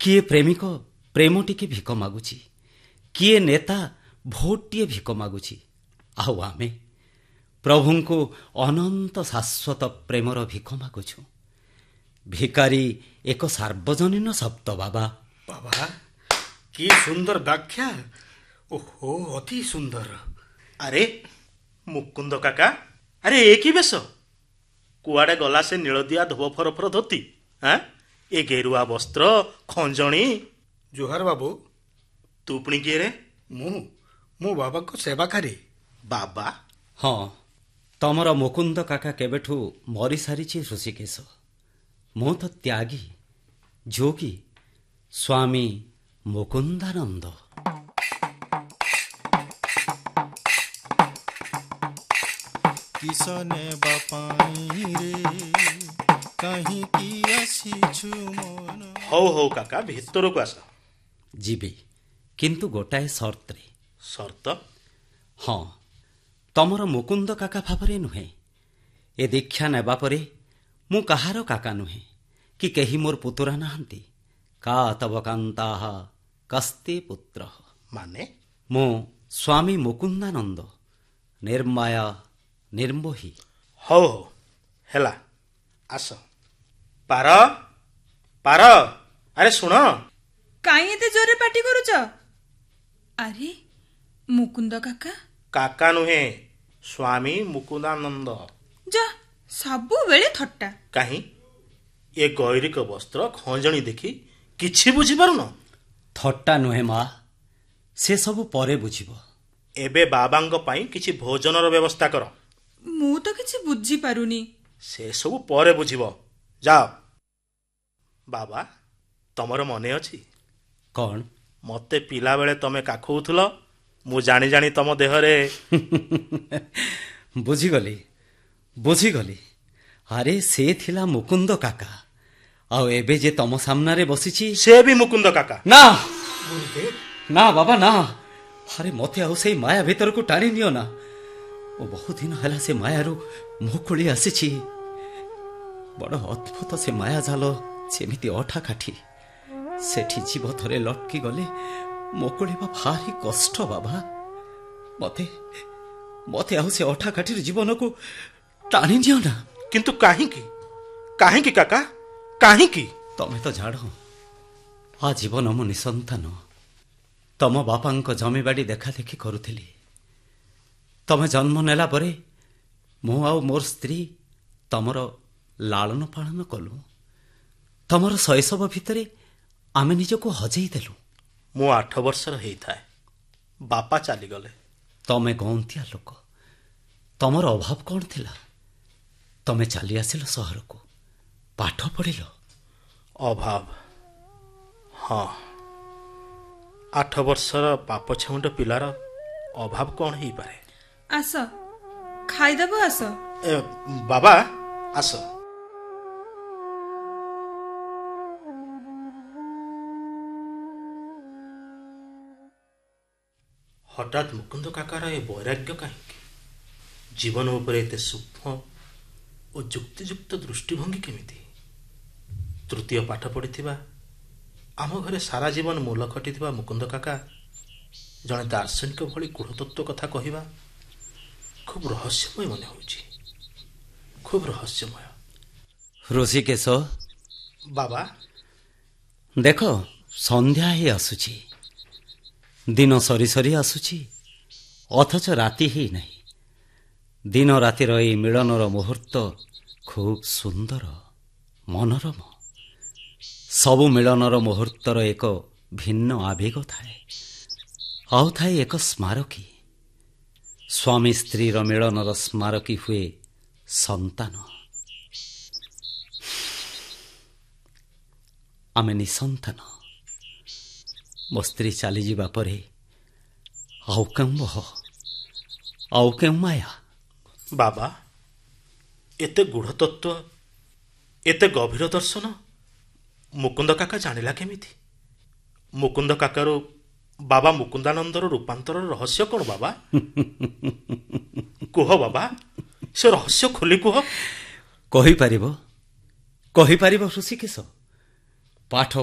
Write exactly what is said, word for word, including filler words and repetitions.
କିଏ ପ୍ରେମିକ ପ୍ରେମ ଟିକେ ଭିକ ମାଗୁଛି, କିଏ ନେତା ଭୋଟଟିଏ ଭିକ ମାଗୁଛି, ଆଉ ଆମେ ପ୍ରଭୁଙ୍କୁ ଅନନ୍ତ ଶାଶ୍ୱତ ପ୍ରେମର ଭିକ ମାଗୁଛୁ। ଭିକାରୀ ଏକ ସାର୍ବଜନୀନ ଶବ୍ଦ ବାବା। ବାବା, କି ସୁନ୍ଦର ବ୍ୟାଖ୍ୟା! ଓହୋ, ଅତି ସୁନ୍ଦର। ଆରେ ମୁକୁନ୍ଦ କାକା, ଆରେ ଏ କି ବେଶ? କୁଆଡ଼େ ଗଲା ସେ ନୀଳଦିଆ ଧୋବ ଫରଫର ଧୋତି? ଆଁ ଏ ଗେରୁଆ ବସ୍ତ୍ର, ଖଞ୍ଜଣି। ଜୁହାର ବାବୁ। ତୁ ପୁଣି କିଏ ରେ? ମୁଁ ମୁଁ ବାବାଙ୍କ ସେବାକାରୀ। ବାବା? ହଁ, ତମର ମୁକୁନ୍ଦ କାକା କେବେଠୁ ମରିସାରିଛି ଋଷିକେଶ। ମୁଁ ତ ତ୍ୟାଗୀ, ଯୋଗୀ, ସ୍ୱାମୀ ମୁକୁନ୍ଦାନନ୍ଦ। କିସ ନେବା ପାଇଁ ରେ କାହିଁକି ଆସିଛୁ ମନ। ହଉ ହଉ କାକା, ଭିତରକୁ ଆସ। ଯିବି, କିନ୍ତୁ ଗୋଟାଏ ସର୍ତ୍ତରେ। ସର୍ତ୍ତ? ହଁ, ତମର ମୁକୁନ୍ଦ କାକା ଭାବରେ ନୁହେଁ। ଏ ଦୀକ୍ଷା ନେବା ପରେ ମୁଁ କାହାର କାକା ନୁହେଁ, କି କେହି ମୋର ପୁତୁରା ନାହାନ୍ତି। କା ତବ କାନ୍ତାଃ କସ୍ତେ ପୁତ୍ର। ମାନେ? ମୁଁ ସ୍ୱାମୀ ମୁକୁନ୍ଦାନନ୍ଦ, ନିର୍ମାୟା ନିର୍ମୋହୀ। ହଉ ହଉ, ହେଲା, ଆସ। ପାର ପାର, ଆରେ ଶୁଣ। କାଇଁ ଏତେ ଜୋରରେ ପାଟି କରୁଛ? ଆରେ ମୁକୁନ୍ଦ କାକା? କାକା ନୁହେଁ, ସ୍ୱାମୀ ମୁକୁନ୍ଦାନନ୍ଦ। ଯା, ସବୁବେଳେ ଥଟ୍ଟା। କାହିଁ ଏ ଗୈରିକ ବସ୍ତ୍ର, ଖଞ୍ଜଣି ଦେଖି କିଛି ବୁଝିପାରୁନ? ଥଟ୍ଟା ନୁହେଁ ମା, ସେ ସବୁ ପରେ ବୁଝିବ। ଏବେ ବାବାଙ୍କ ପାଇଁ କିଛି ଭୋଜନର ବ୍ୟବସ୍ଥା କର। ମୁଁ ତ କିଛି ବୁଝିପାରୁନି। ସେ ସବୁ ପରେ ବୁଝିବ, ଯାଅ। ବାବା, ତମର ମନେ ଅଛି? କ'ଣ? ମତେ ପିଲାବେଳେ ତମେ କାଖଉଥିଲ, ମୁଁ ଜାଣି ଜାଣି ତମ ଦେହରେ। ବୁଝିଗଲି ବୁଝିଗଲି ଆରେ ସେ ଥିଲା ମୁକୁନ୍ଦ କାକା, ଆଉ ଏବେ ଯେ ତମ ସାମ୍ନାରେ ବସିଛି ସେ ବି ମୁକୁନ୍ଦ କାକା। ନା ନା ବାବା ନା, ଆରେ ମତେ ଆଉ ସେଇ ମାୟା ଭିତରକୁ ଟାଣି ନିଅ ନା। ଓ ବହୁଦିନ ହେଲା ସେ ମାୟାରୁ ମୁକୁଳି ଆସିଛି। ବଡ଼ ଅଦ୍ଭୁତ ସେ ମାୟା ଜାଲ, ସେମିତି ଅଠା କାଠି। ସେଠି ଜୀବ ଥରେ ଲଟକି ଗଲେ ମୁକୁଳିବା ଭାରି କଷ୍ଟ ବାବା। ମତେ ମତେ ଆଉ ସେ ଅଠା କାଠିର ଜୀବନକୁ ଟାଣି ନିଅ ନା। କିନ୍ତୁ କାହିଁକି କାହିଁକି କାକା, କାହିଁକି? ତମେ ତ ଜାଣ, ଆଜୀବନ ମୁଁ ନିସନ୍ତାନ। ତମ ବାପାଙ୍କ ଜମିବାଡ଼ି ଦେଖା ଦେଖି କରୁଥିଲି। ତମେ ଜନ୍ମ ନେଲା ପରେ ମୁଁ ଆଉ ମୋର ସ୍ତ୍ରୀ ତମର ଲାଳନ ପାଳନ କଲୁ। ତମର ଶୈଶବ ଭିତରେ ଆମେ ନିଜକୁ ହଜେଇ ଦେଲୁ। ମୁଁ ଆଠ ବର୍ଷର ହେଇଥାଏ, ବାପା ଚାଲିଗଲେ। ତମେ ଗଅନ୍ତିଆ ଲୋକ, ତମର ଅଭାବ କ'ଣ ଥିଲା? ତମେ ଚାଲି ଆସିଲ ସହରକୁ, ପାଠ ପଢ଼ିଲ। ଅଭାବ? ହଁ, ଆଠ ବର୍ଷର ପାପ ଛେଉଣ୍ଡ ପିଲାର ଅଭାବ କ'ଣ ହେଇପାରେ? ଆସ, ଖାଇଦେବ ଆସ। ଏ ବାବା, ଆସ। ହଠାତ୍ ମୁକୁନ୍ଦ କାକାର ଏ ବୈରାଗ୍ୟ କାହିଁକି? ଜୀବନ ଉପରେ ଏତେ ସୂକ୍ଷ୍ମ ଓ ଯୁକ୍ତିଯୁକ୍ତ ଦୃଷ୍ଟିଭଙ୍ଗୀ କେମିତି? ତୃତୀୟ ପାଠ ପଢ଼ିଥିବା, ଆମ ଘରେ ସାରା ଜୀବନ ମୂଲ ଖଟିଥିବା ମୁକୁନ୍ଦ କାକା ଜଣେ ଦାର୍ଶନିକ ଭଳି ଗୂଢ଼ତତ୍ତ୍ୱ କଥା କହିବା ଖୁବ୍ ରହସ୍ୟମୟ ମନେ ହେଉଛି, ଖୁବ୍ ରହସ୍ୟମୟ। ଋଷିକେଶ ବାବା, ଦେଖ, ସନ୍ଧ୍ୟା ହେଇ ଆସୁଛି। ଦିନ ସରି ସରି ଆସୁଛି, ଅଥଚ ରାତି ହେଇନାହିଁ। ଦିନ ରାତିର ଏହି ମିଳନର ମୁହୂର୍ତ୍ତ ଖୁବ୍ ସୁନ୍ଦର, ମନୋରମ। ସବୁ ମିଳନର ମୁହୂର୍ତ୍ତର ଏକ ଭିନ୍ନ ଆବେଗ ଥାଏ, ଆଉ ଥାଏ ଏକ ସ୍ମାରକୀ। ସ୍ୱାମୀ ସ୍ତ୍ରୀର ମିଳନର ସ୍ମାରକୀ ହୁଏ ସନ୍ତାନ। ଆମେ ନିସନ୍ତାନ। ମୋ ସ୍ତ୍ରୀ ଚାଲିଯିବା ପରେ ଆଉ କେଉଁ ମୋହ, ଆଉ କେଉଁ ମାୟା? ବାବା, ଏତେ ଗୂଢ଼ତତ୍ତ୍ୱ, ଏତେ ଗଭୀର ଦର୍ଶନ ମୁକୁନ୍ଦ କାକା ଜାଣିଲା କେମିତି? ମୁକୁନ୍ଦ କାକାରୁ ବାବା ମୁକୁନ୍ଦାନନ୍ଦର ରୂପାନ୍ତରର ରହସ୍ୟ କ'ଣ ବାବା? କୁହ ବାବା, ସେ ରହସ୍ୟ ଖୋଲି କୁହ। କହିପାରିବ କହିପାରିବ ଋଷିକେଶ? ପାଠ